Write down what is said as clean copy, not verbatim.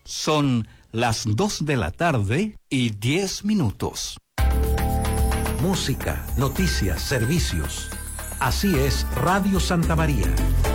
Son las 2:10 p.m. Música, noticias, servicios. Así es Radio Santa María.